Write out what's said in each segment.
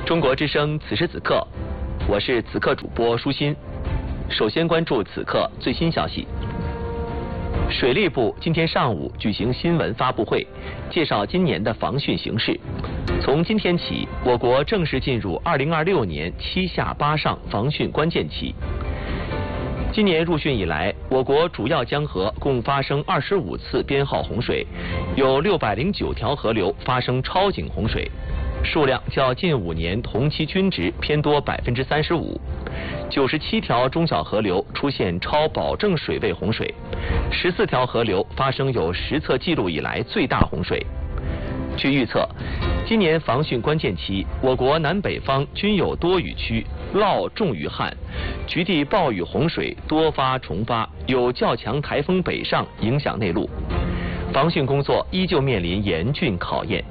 中国之声此时此刻，我是此刻主播舒心。首先关注此刻最新消息。水利部今天上午举行新闻发布会，介绍今年的防汛形势。从今天起，我国正式进入2026年7下8上防汛关键期。今年入汛以来，我国主要江河共发生25次编号洪水，有609条河流发生超警洪水，数量较近5年同期均值偏多35%，97条中小河流出现超保证水位洪水，14条河流发生有实测记录以来最大洪水。据预测，今年防汛关键期，我国南北方均有多雨区，涝重于旱，局地暴雨洪水多发重发，有较强台风北上影响内陆，防汛工作依旧面临严峻考验。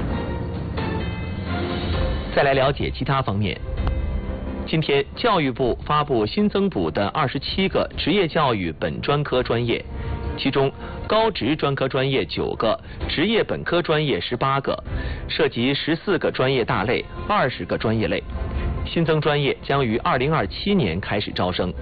再来了解其他方面。今天，教育部发布新增补的27个职业教育本专科专业，其中高职专科专业9个，职业本科专业18个，涉及14个专业大类，20个专业类。新增专业将于2027年开始招生。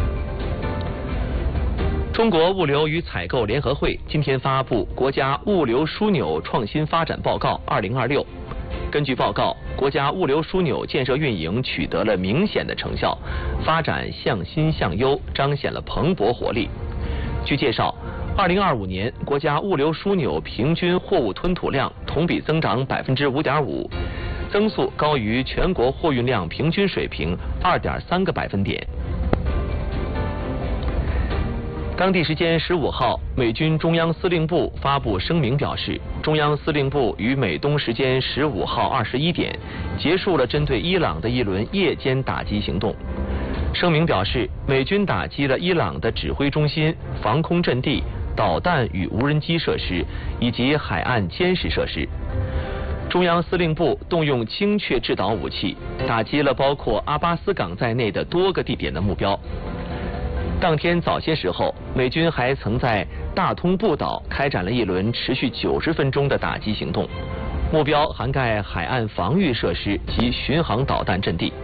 中国物流与采购联合会今天发布《国家物流枢纽创新发展报告2026》。根据报告，国家物流枢纽建设运营取得了明显的成效，发展向新向优，彰显了蓬勃活力。据介绍，2025年国家物流枢纽平均货物吞吐量同比增长5.5%，增速高于全国货运量平均水平2.3个百分点。当地时间15号，美军中央司令部发布声明表示，中央司令部于美东时间15号21点结束了针对伊朗的一轮夜间打击行动。声明表示，美军打击了伊朗的指挥中心、防空阵地、导弹与无人机设施以及海岸监视设施。中央司令部动用精确制导武器，打击了包括阿巴斯港在内的多个地点的目标。当天早些时候，美军还曾在大通布岛开展了一轮持续90分钟的打击行动，目标涵盖海岸防御设施及巡航导弹阵地。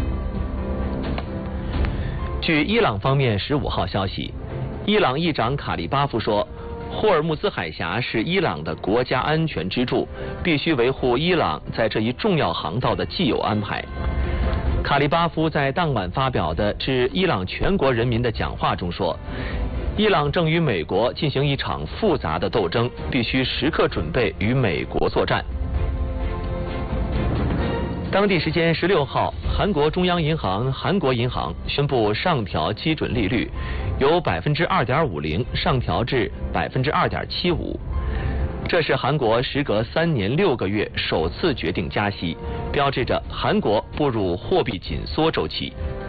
据伊朗方面15号消息，伊朗议长卡利巴夫说，霍尔木兹海峡是伊朗的国家安全支柱，必须维护伊朗在这一重要航道的既有安排。卡利巴夫在当晚发表的致伊朗全国人民的讲话中说，伊朗正与美国进行一场复杂的斗争，必须时刻准备与美国作战。当地时间16号，韩国中央银行韩国银行宣布上调基准利率，由2.50%上调至2.75%。这是韩国时隔3年6个月首次决定加息，标志着韩国步入货币紧缩周期。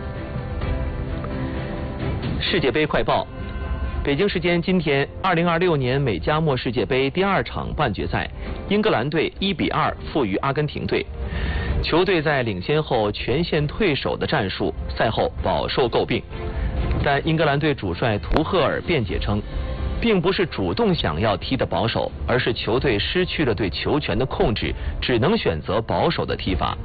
世界杯快报。北京时间今天，2026年美加墨世界杯第2场半决赛，英格兰队1比2负于阿根廷队。球队在领先后全线退守的战术，赛后饱受诟病。但英格兰队主帅图赫尔辩解称，并不是主动想要踢得保守，而是球队失去了对球权的控制，只能选择保守的踢法。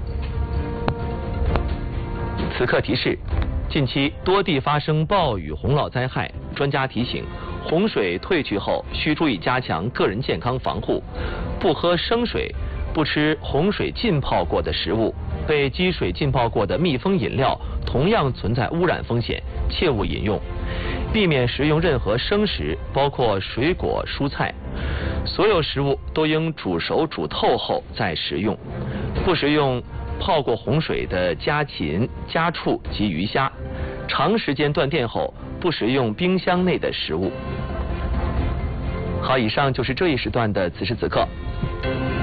此刻提示：近期多地发生暴雨洪涝灾害，专家提醒，洪水退去后需注意加强个人健康防护，不喝生水，不吃洪水浸泡过的食物，被积水浸泡过的密封饮料同样存在污染风险，切勿饮用。避免食用任何生食，包括水果、蔬菜。所有食物都应煮熟煮透后再食用，不食用泡过洪水的家禽、家畜及鱼虾。长时间断电后，不食用冰箱内的食物。好，以上就是这一时段的此时此刻。